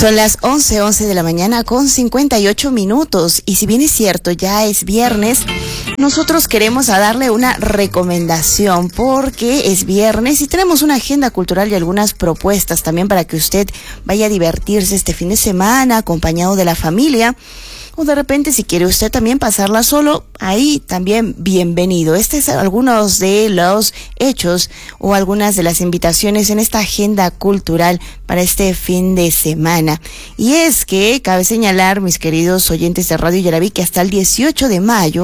Son las 11:11 de la mañana con 58 minutos. Y si bien es cierto, ya es viernes, nosotros queremos darle una recomendación porque es viernes y tenemos una agenda cultural y algunas propuestas también para que usted vaya a divertirse este fin de semana acompañado de la familia. O de repente, si quiere usted también pasarla solo, ahí también bienvenido. Es algunos de los hechos o algunas de las invitaciones en esta agenda cultural para este fin de semana. Y es que cabe señalar, mis queridos oyentes de Radio Yaraví, que hasta el 18 de mayo,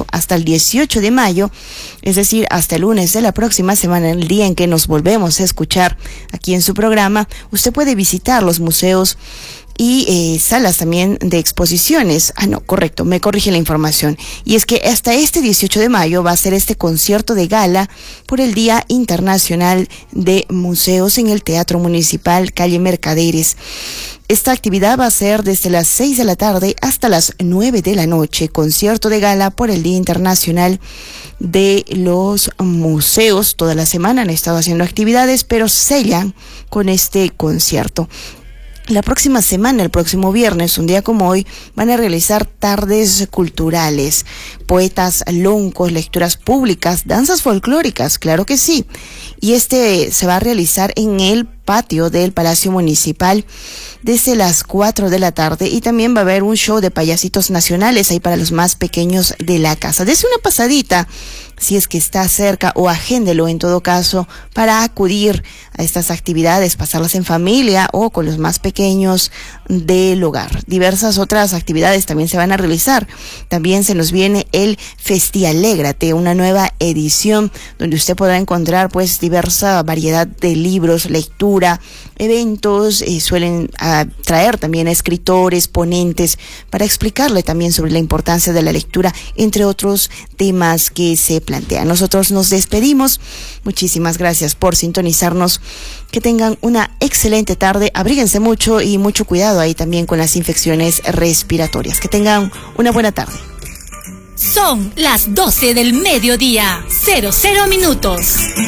es decir, hasta el lunes de la próxima semana, el día en que nos volvemos a escuchar aquí en su programa, usted puede visitar los museos y salas también de exposiciones. Correcto, me corrige la información. Y es que hasta este 18 de mayo va a ser este concierto de gala por el Día Internacional de Museos en el Teatro Municipal Calle Mercaderes. Esta actividad va a ser desde las 6 de la tarde hasta las 9 de la noche. Concierto de gala por el Día Internacional de los Museos. Toda la semana han estado haciendo actividades, pero sellan con este concierto. La próxima semana, el próximo viernes, un día como hoy, van a realizar tardes culturales, poetas loncos, lecturas públicas, danzas folclóricas, claro que sí. Y se va a realizar en el patio del Palacio Municipal desde las 4 de la tarde y también va a haber un show de payasitos nacionales ahí para los más pequeños de la casa. Dese una pasadita si es que está cerca o agéndelo en todo caso para acudir a estas actividades, pasarlas en familia o con los más pequeños del hogar. Diversas otras actividades también se van a realizar. También se nos viene el Festialégrate, una nueva edición donde usted podrá encontrar pues diversa variedad de libros, lectura, eventos, suelen traer también a escritores, ponentes para explicarle también sobre la importancia de la lectura, entre otros temas que se plantean. Nosotros nos despedimos. Muchísimas gracias por sintonizarnos. Que tengan una excelente tarde. Abríguense mucho y mucho cuidado ahí también con las infecciones respiratorias. Que tengan una buena tarde. Son las 12 del mediodía, 00 minutos.